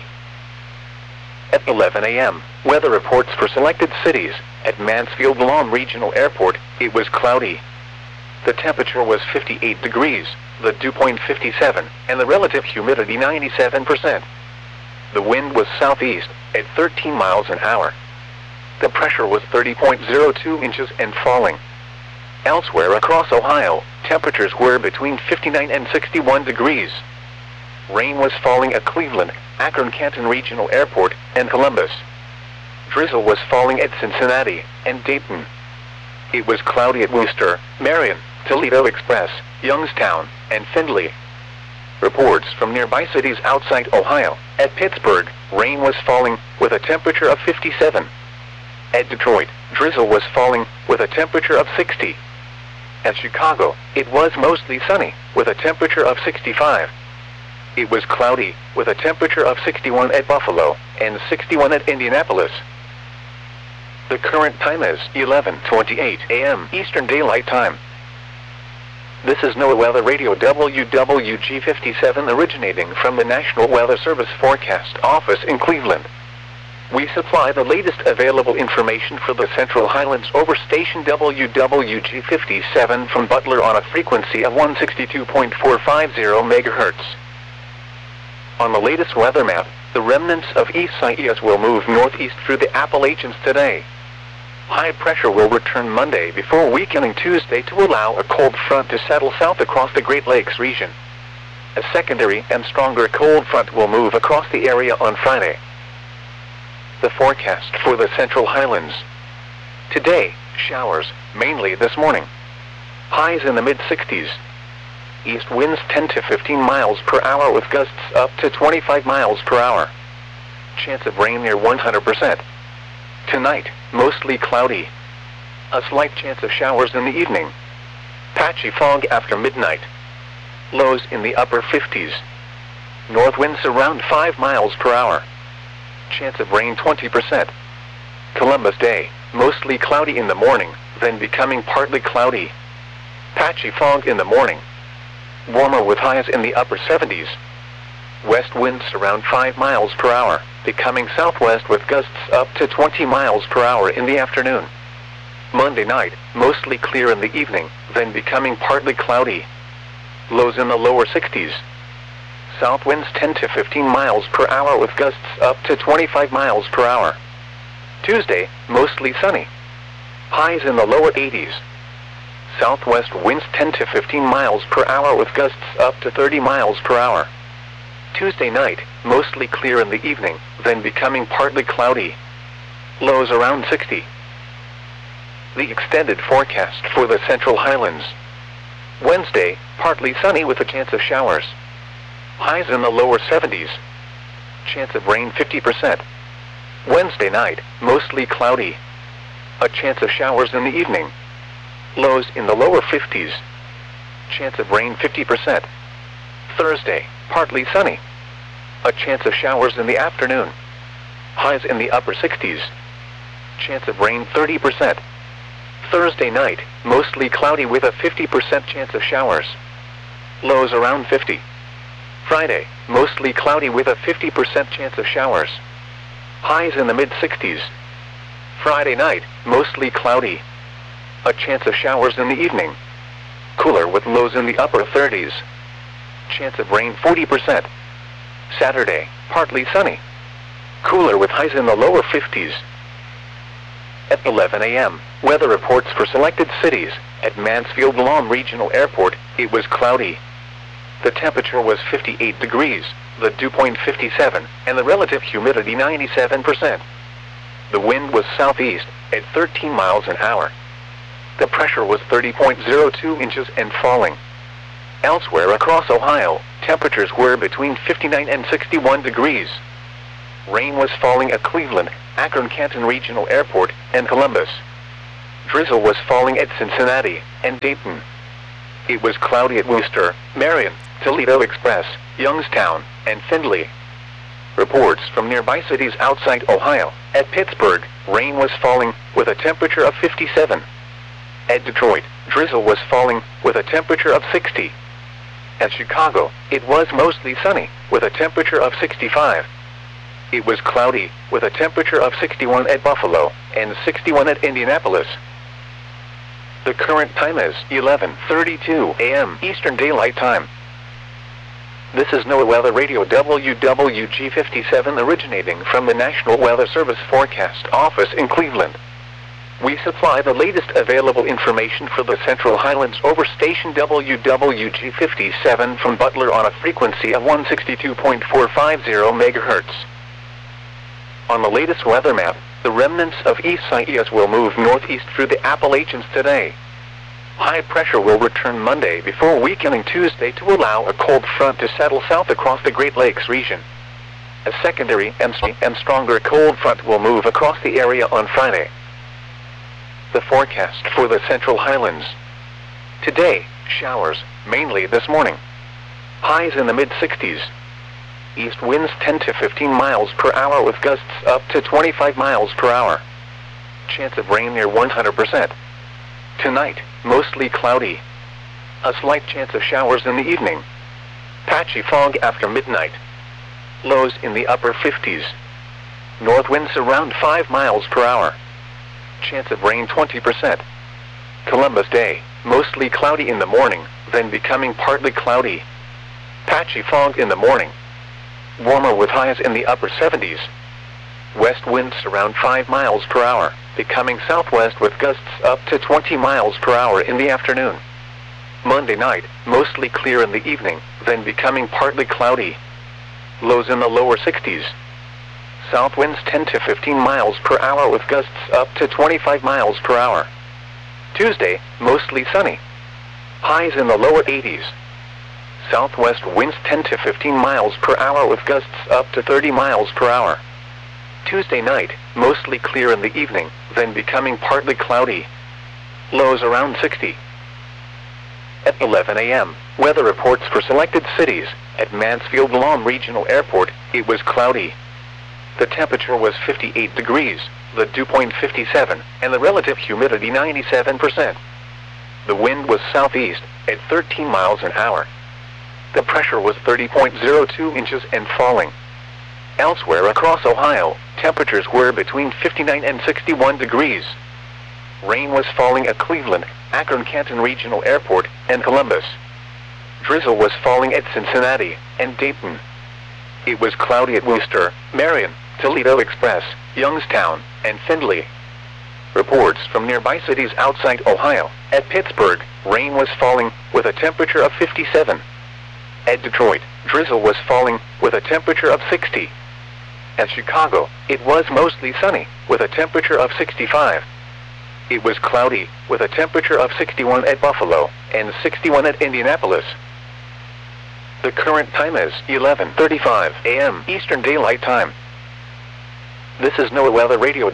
At 11 a.m., weather reports for selected cities. At Mansfield Lawn Regional Airport, it was cloudy. The temperature was 58 degrees, the dew point 57, and the relative humidity 97%. The wind was southeast, at 13 miles an hour. The pressure was 30.02 inches and falling. Elsewhere across Ohio, temperatures were between 59 and 61 degrees. Rain was falling at Cleveland, Akron-Canton Regional Airport, and Columbus. Drizzle was falling at Cincinnati and Dayton. It was cloudy at Worcester, Marion, Toledo Express, Youngstown, and Findlay. Reports from nearby cities outside Ohio. At Pittsburgh, rain was falling, with a temperature of 57. At Detroit, drizzle was falling, with a temperature of 60. At Chicago, it was mostly sunny, with a temperature of 65. It was cloudy, with a temperature of 61 at Buffalo, and 61 at Indianapolis. The current time is 11:28 a.m. Eastern Daylight Time. This is NOAA Weather Radio WWG57 originating from the National Weather Service Forecast Office in Cleveland. We supply the latest available information for the Central Highlands over station WWG57 from Butler on a frequency of 162.450 MHz. On the latest weather map, the remnants of Isaias will move northeast through the Appalachians today. High pressure will return Monday before weakening Tuesday to allow a cold front to settle south across the Great Lakes region. A secondary and stronger cold front will move across the area on Friday. The forecast for the Central Highlands. Today, showers, mainly this morning. Highs in the mid-60s. East winds 10 to 15 miles per hour with gusts up to 25 miles per hour. Chance of rain near 100%. Tonight, mostly cloudy. A slight chance of showers in the evening. Patchy fog after midnight. Lows in the upper 50s. North winds around 5 miles per hour. Chance of rain 20%. Columbus Day, mostly cloudy in the morning, then becoming partly cloudy. Patchy fog in the morning. Warmer with highs in the upper 70s. West winds around 5 miles per hour, becoming southwest with gusts up to 20 miles per hour in the afternoon. Monday night, mostly clear in the evening, then becoming partly cloudy. Lows in the lower 60s. South winds 10 to 15 miles per hour with gusts up to 25 miles per hour. Tuesday, mostly sunny. Highs in the lower 80s. Southwest winds 10 to 15 miles per hour with gusts up to 30 miles per hour. Tuesday night, mostly clear in the evening, then becoming partly cloudy. Lows around 60. The extended forecast for the Central Highlands. Wednesday, partly sunny with a chance of showers. Highs in the lower 70s. Chance of rain 50%. Wednesday night, mostly cloudy. A chance of showers in the evening. Lows in the lower 50s. Chance of rain 50%. Thursday, partly sunny. A chance of showers in the afternoon. Highs in the upper 60s. Chance of rain 30%. Thursday night, mostly cloudy with a 50% chance of showers. Lows around 50. Friday, mostly cloudy with a 50% chance of showers. Highs in the mid-60s. Friday night, mostly cloudy. A chance of showers in the evening. Cooler with lows in the upper 30s. Chance of rain 40%. Saturday, partly sunny. Cooler with highs in the lower 50s. At 11 a.m., weather reports for selected cities. At Mansfield Lawn Regional Airport, it was cloudy. The temperature was 58 degrees, the dew point 57, and the relative humidity 97%. The wind was southeast, at 13 miles an hour. The pressure was 30.02 inches and falling. Elsewhere across Ohio, temperatures were between 59 and 61 degrees. rain was falling at Cleveland, Akron-Canton Regional Airport, and Columbus. Drizzle was falling at Cincinnati and Dayton. It was cloudy at Worcester, Marion, Toledo Express, Youngstown, and Findlay. Reports from nearby cities outside Ohio. At Pittsburgh, rain was falling with a temperature of 57. At Detroit, drizzle was falling with a temperature of 60. At Chicago, it was mostly sunny with a temperature of 65. It was cloudy with a temperature of 61 at Buffalo and 61 at Indianapolis. The current time is 11:32 a.m. Eastern Daylight Time. This is NOAA Weather Radio WWG57 originating from the National Weather Service Forecast Office in Cleveland. We supply the latest available information for the Central Highlands over station WWG57 from Butler on a frequency of 162.450 MHz. On the latest weather map, the remnants of Isaias will move northeast through the Appalachians today. High pressure will return Monday before weakening Tuesday to allow a cold front to settle south across the Great Lakes region. A secondary and stronger cold front will move across the area on Friday. The forecast for the Central Highlands. Today, showers, mainly this morning. Highs in the mid-60s. East winds 10 to 15 miles per hour with gusts up to 25 miles per hour. Chance of rain near 100%. Tonight, mostly cloudy. A slight chance of showers in the evening. Patchy fog after midnight. Lows in the upper 50s. North winds around 5 miles per hour. Chance of rain 20%. Columbus Day, mostly cloudy in the morning, then becoming partly cloudy. Patchy fog in the morning. Warmer with highs in the upper 70s. West winds around 5 miles per hour, becoming southwest with gusts up to 20 miles per hour in the afternoon. Monday night, mostly clear in the evening, then becoming partly cloudy. Lows in the lower 60s. South winds 10 to 15 miles per hour with gusts up to 25 miles per hour. Tuesday, mostly sunny. Highs in the lower 80s. Southwest winds 10 to 15 miles per hour with gusts up to 30 miles per hour. Tuesday night, mostly clear in the evening, then becoming partly cloudy. Lows around 60. At 11 a.m., weather reports for selected cities. At Mansfield-Lom Regional Airport, it was cloudy. The temperature was 58 degrees, the dew point 57, and the relative humidity 97%. The wind was southeast, at 13 miles an hour. The pressure was 30.02 inches and falling. Elsewhere across Ohio, temperatures were between 59 and 61 degrees. Rain was falling at Cleveland, Akron-Canton Regional Airport, and Columbus. Drizzle was falling at Cincinnati and Dayton. It was cloudy at Worcester, Marion, Toledo Express, Youngstown, and Findlay. Reports from nearby cities outside Ohio. At Pittsburgh, rain was falling with a temperature of 57. At Detroit, drizzle was falling with a temperature of 60. At Chicago, it was mostly sunny with a temperature of 65. It was cloudy with a temperature of 61 at Buffalo and 61 at Indianapolis. The current time is 11:35 a.m. Eastern Daylight Time. This is NOAA Weather Radio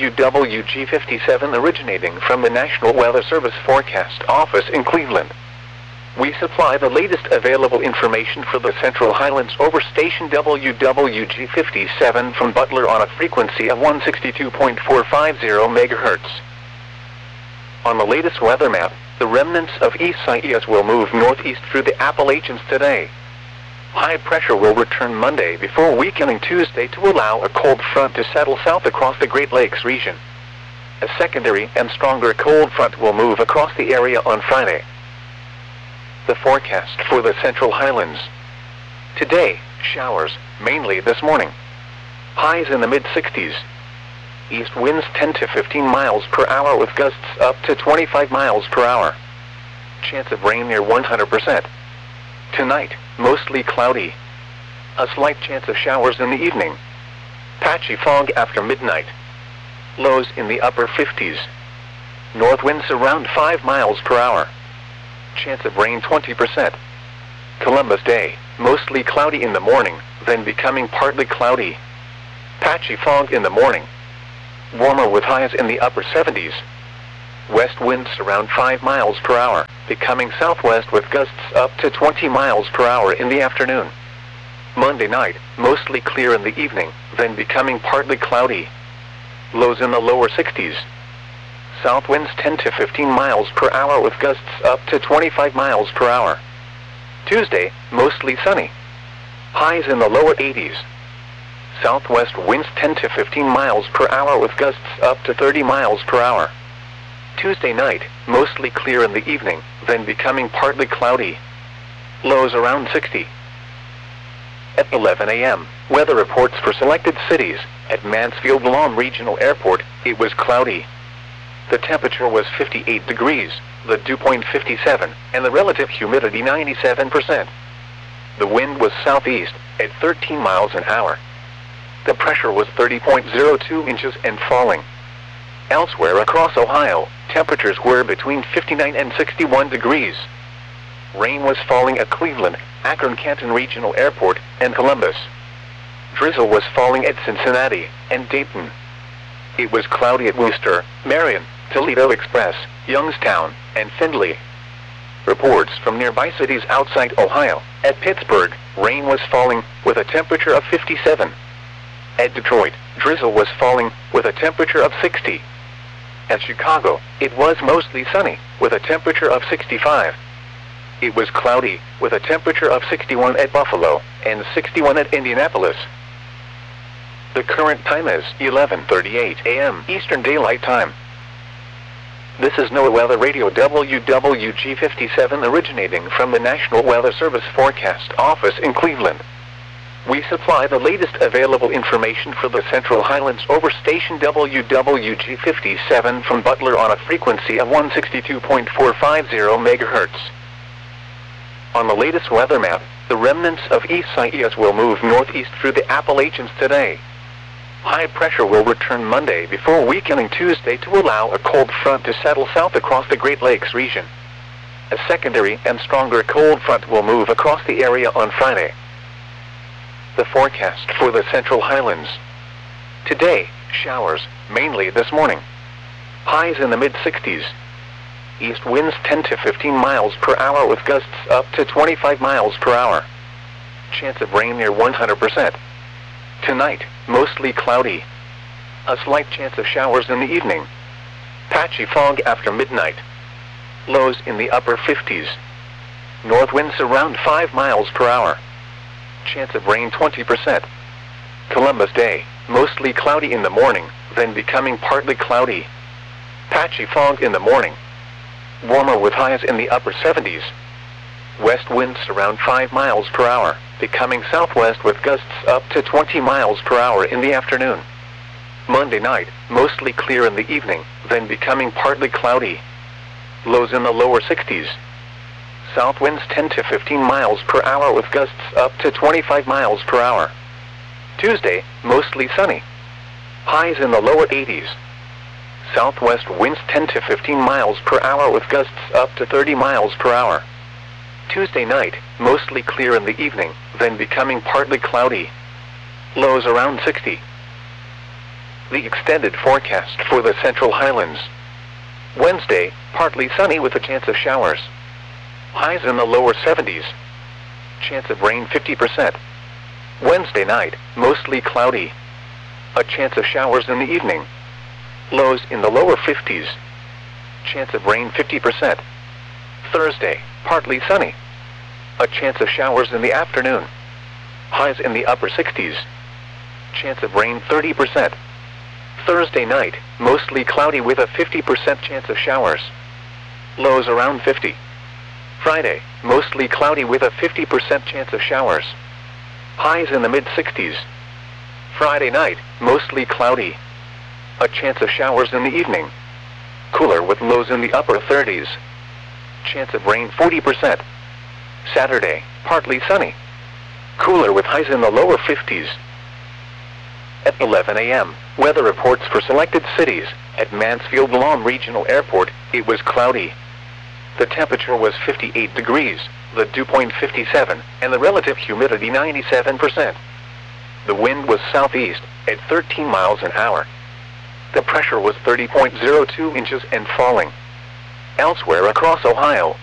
WWG57 originating from the National Weather Service Forecast Office in Cleveland. We supply the latest available information for the Central Highlands over station WWG57 from Butler on a frequency of 162.450 MHz. On the latest weather map, the remnants of Isaias will move northeast through the Appalachians today. High pressure will return Monday before weakening Tuesday to allow a cold front to settle south across the Great Lakes region. A secondary and stronger cold front will move across the area on Friday. The forecast for the Central Highlands. Today, showers, mainly this morning. Highs in the mid-60s. East winds 10 to 15 miles per hour with gusts up to 25 miles per hour. Chance of rain near 100%. Tonight, mostly cloudy. A slight chance of showers in the evening. Patchy fog after midnight. Lows in the upper 50s. North winds around 5 miles per hour. Chance of rain 20%. Columbus Day, mostly cloudy in the morning, then becoming partly cloudy. Patchy fog in the morning. Warmer with highs in the upper 70s. West winds around 5 miles per hour, becoming southwest with gusts up to 20 miles per hour in the afternoon. Monday night, mostly clear in the evening, then becoming partly cloudy. Lows in the lower 60s. South winds 10 to 15 miles per hour with gusts up to 25 miles per hour. Tuesday, mostly sunny. Highs in the lower 80s. Southwest winds 10 to 15 miles per hour with gusts up to 30 miles per hour. Tuesday night, mostly clear in the evening, then becoming partly cloudy. Lows around 60. At 11 a.m., weather reports for selected cities. At Mansfield Lawn Regional Airport, it was cloudy. The temperature was 58 degrees, the dew point 57, and the relative humidity 97%. The wind was southeast, at 13 miles an hour. The pressure was 30.02 inches and falling. Elsewhere across Ohio, temperatures were between 59 and 61 degrees. Rain was falling at Cleveland, Akron-Canton Regional Airport, and Columbus. Drizzle was falling at Cincinnati and Dayton. It was cloudy at Worcester, Marion, Toledo Express, Youngstown, and Findlay. Reports from nearby cities outside Ohio. At Pittsburgh, rain was falling with a temperature of 57. At Detroit, drizzle was falling with a temperature of 60. At Chicago, it was mostly sunny with a temperature of 65. It was cloudy with a temperature of 61 at Buffalo and 61 at Indianapolis. The current time is 11:38 a.m. Eastern Daylight Time. This is NOAA Weather Radio WWG57 originating from the National Weather Service Forecast Office in Cleveland. We supply the latest available information for the Central Highlands over station WWG57 from Butler on a frequency of 162.450 MHz. On the latest weather map, the remnants of Isaias will move northeast through the Appalachians today. High pressure will return Monday before weakening Tuesday to allow a cold front to settle south across the Great Lakes region. A secondary and stronger cold front will move across the area on Friday. The forecast for the Central Highlands. Today, showers, mainly this morning. Highs in the mid-60s. East winds 10 to 15 miles per hour with gusts up to 25 miles per hour. Chance of rain near 100%. Tonight, mostly cloudy. A slight chance of showers in the evening. Patchy fog after midnight. Lows in the upper 50s. North winds around 5 miles per hour. Chance of rain 20%. Columbus Day, mostly cloudy in the morning, then becoming partly cloudy. Patchy fog in the morning. Warmer with highs in the upper 70s. West winds around 5 miles per hour, becoming southwest with gusts up to 20 miles per hour in the afternoon. Monday night, mostly clear in the evening, then becoming partly cloudy. Lows in the lower 60s. South winds 10 to 15 miles per hour with gusts up to 25 miles per hour. Tuesday, mostly sunny. Highs in the lower 80s. Southwest winds 10 to 15 miles per hour with gusts up to 30 miles per hour. Tuesday night, mostly clear in the evening, then becoming partly cloudy. Lows around 60. The extended forecast for the Central Highlands. Wednesday, partly sunny with a chance of showers. Highs in the lower 70s. Chance of rain 50%. Wednesday night, mostly cloudy. A chance of showers in the evening. Lows in the lower 50s. Chance of rain 50%. Thursday, partly sunny. A chance of showers in the afternoon. Highs in the upper 60s. Chance of rain 30%. Thursday night, mostly cloudy with a 50% chance of showers. Lows around 50. Friday, mostly cloudy with a 50% chance of showers. Highs in the mid-60s. Friday night, mostly cloudy. A chance of showers in the evening. Cooler with lows in the upper 30s. Chance of rain 40%. Saturday, partly sunny. Cooler with highs in the lower 50s. At 11 a.m., weather reports for selected cities. At Mansfield Lawn Regional Airport, it was cloudy. The temperature was 58 degrees, the dew point 57, and the relative humidity 97%. The wind was southeast, at 13 miles an hour. The pressure was 30.02 inches and falling. Elsewhere across Ohio,